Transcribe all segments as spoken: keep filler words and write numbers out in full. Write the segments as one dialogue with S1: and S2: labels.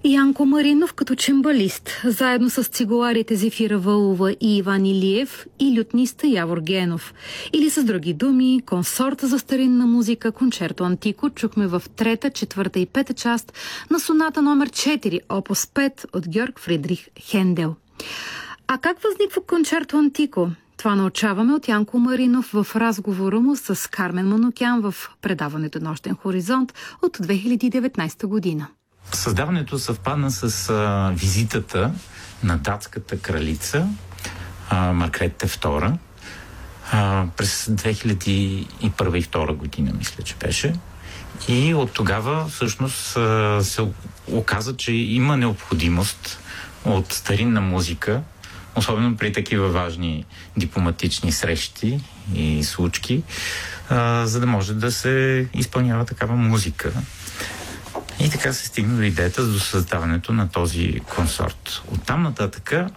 S1: Янко Маринов като чимбалист, заедно с цигуларите Зефира Вълова и Иван Илиев и лютниста Явор Генов. Или с други думи, консорт за старинна музика Кончерто Антико чухме в трета, четвърта и пета част на соната номер четири, опус пет от Георг Фридрих Хендел. А как възниква Кончерто Антико? Това научаваме от Янко Маринов в разговора му с Кармен Манукян в предаването Нощен хоризонт от две хиляди и деветнадесета година.
S2: Създаването съвпадна с а, визитата на датската кралица а, Маргрете втора а, през две хиляди и първа и втора година, мисля, че беше. И от тогава всъщност а, се оказа, че има необходимост от старинна музика, особено при такива важни дипломатични срещи и случки, а, за да може да се изпълнява такава музика. И така се стигна до идеята до създаването на този консорт. Оттам нататъка,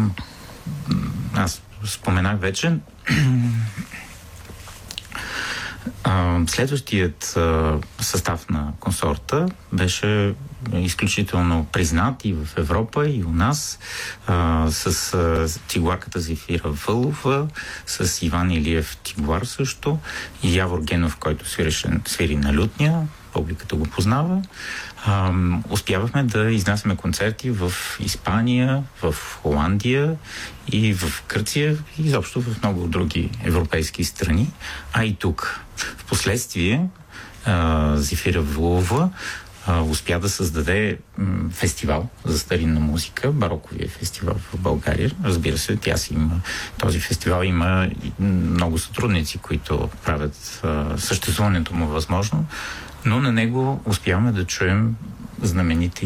S2: аз споменах вече, следващият състав на консорта беше изключително признат и в Европа, и у нас, с тигуарката Зефира Вълова, с Иван Илиев тигуар също, и Явор Генов, който свиреше, свири на лютния, публиката го познава. А, успявахме да изнасяме концерти в Испания, в Холандия и в Гърция, и изобщо в много други европейски страни, а и тук. Впоследствие а, Зефира Вълова а, успя да създаде м, фестивал за старинна музика, бароковия фестивал в България. Разбира се, тя си има, този фестивал има много сътрудници, които правят а, съществуването му възможно, но на него успяваме да чуем знаменити